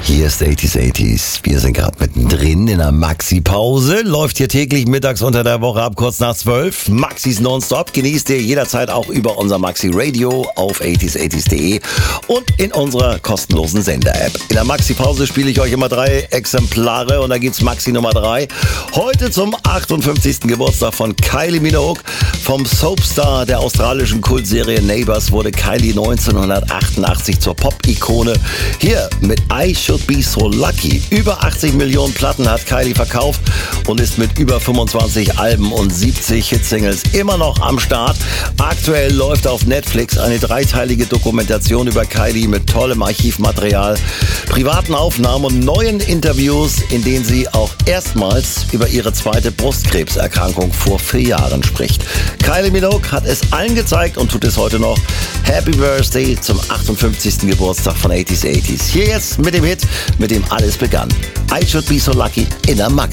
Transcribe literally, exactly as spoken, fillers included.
Hier ist achtziger achtziger. Wir sind gerade mittendrin in der Maxi-Pause. Läuft hier täglich mittags unter der Woche ab kurz nach zwölf. Maxis nonstop genießt ihr jederzeit auch über unser Maxi-Radio auf achtziger achtziger punkt de und in unserer kostenlosen Sender-App. In der Maxi-Pause spiele ich euch immer drei Exemplare und da gibt's Maxi Nummer drei. Heute zum achtundfünfzigsten Geburtstag von Kylie Minogue. Vom Soapstar der australischen Kultserie Neighbours wurde Kylie neunzehnhundertachtundachtzig zur Pop-Ikone. Hier mit I Should Be So Lucky. Über achtzig Millionen Platten hat Kylie verkauft und ist mit über fünfundzwanzig Alben und siebzig Hitsingles immer noch am Start. Aktuell läuft auf Netflix eine dreiteilige Dokumentation über Kylie mit tollem Archivmaterial, privaten Aufnahmen und neuen Interviews, in denen sie auch erstmals über ihre zweite Brustkrebserkrankung vor vier Jahren spricht. Kylie Minogue hat es allen gezeigt und tut es heute noch. Happy Birthday zum achtundfünfzigsten Geburtstag von achtziger achtziger. Hier jetzt mit dem Hit, mit dem alles begann. I Should Be So Lucky in der Max.